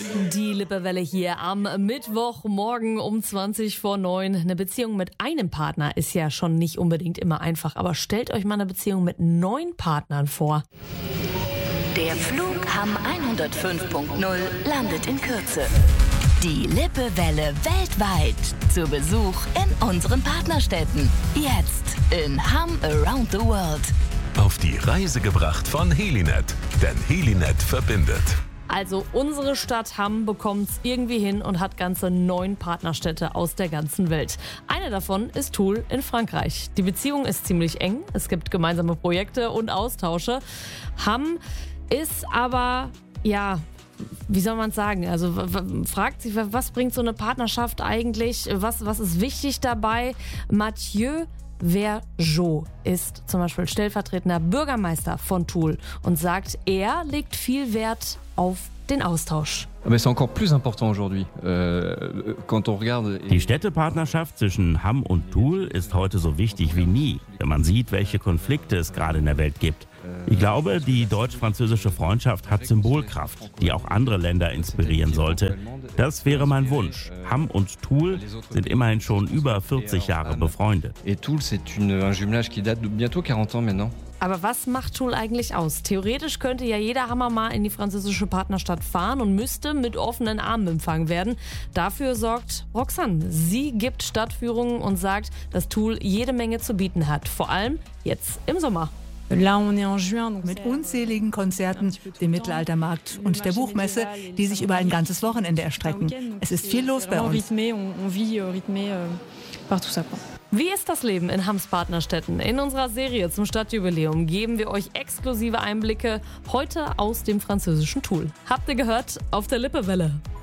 Die Lippewelle hier am Mittwochmorgen um 20:09. Eine Beziehung mit einem Partner ist ja schon nicht unbedingt immer einfach, aber stellt euch mal eine Beziehung mit 9 Partnern vor. Der Flug Hamm 105.0 landet in Kürze. Die Lippewelle weltweit zu Besuch in unseren Partnerstädten. Jetzt in Hamm Around the World. Auf die Reise gebracht von Helinet, denn Helinet verbindet. Also unsere Stadt Hamm bekommt's irgendwie hin und hat ganze 9 Partnerstädte aus der ganzen Welt. Eine davon ist Toul in Frankreich. Die Beziehung ist ziemlich eng. Es gibt gemeinsame Projekte und Austausche. Hamm ist aber, ja, wie soll man sagen, also fragt sich, was bringt so eine Partnerschaft eigentlich? Was ist wichtig dabei? Mathieu Vergeot ist zum Beispiel stellvertretender Bürgermeister von Toul und sagt, er legt viel Wert auf den Austausch. C'est encore plus important aujourd'hui. Quand on regarde... Die Städtepartnerschaft zwischen Hamm und Toul ist heute so wichtig wie nie, wenn man sieht, welche Konflikte es gerade in der Welt gibt. Ich glaube, die deutsch-französische Freundschaft hat Symbolkraft, die auch andere Länder inspirieren sollte. Das wäre mein Wunsch. Hamm und Toul sind immerhin schon über 40 Jahre befreundet. Et Toul, c'est un jumelage qui date de bientôt 40 ans maintenant. Aber was macht Toul eigentlich aus? Theoretisch könnte ja jeder Hammer mal in die französische Partnerstadt fahren und müsste mit offenen Armen empfangen werden. Dafür sorgt Roxanne. Sie gibt Stadtführungen und sagt, dass Toul jede Menge zu bieten hat. Vor allem jetzt im Sommer. Mit unzähligen Konzerten, dem Mittelaltermarkt und der Buchmesse, die sich über ein ganzes Wochenende erstrecken. Es ist viel los bei uns. Wie ist das Leben in Hamms Partnerstädten? In unserer Serie zum Stadtjubiläum geben wir euch exklusive Einblicke, heute aus dem französischen Toul. Habt ihr gehört? Auf der Lippewelle.